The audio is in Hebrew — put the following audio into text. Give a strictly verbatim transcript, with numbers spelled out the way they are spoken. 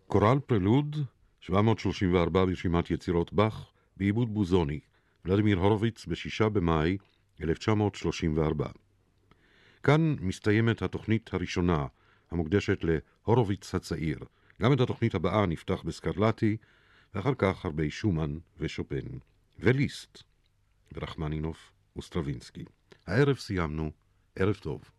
קורל פרלוד, שבע מאות שלושים וארבע ברשימת יצירות באך, בעיבוד בוזוני, ולדימיר הורוביץ, בשישה במאי אלף תשע מאות שלושים וארבע. כאן מסתיימת התוכנית הראשונה, המוקדשת להורוביץ הצעיר. גם את התוכנית הבאה נפתח בסקרלטי, ואחר כך הרבה שומן ושופן, וליסט, ורחמנינוף וסטרווינסקי. הערב סיימנו, ערב טוב.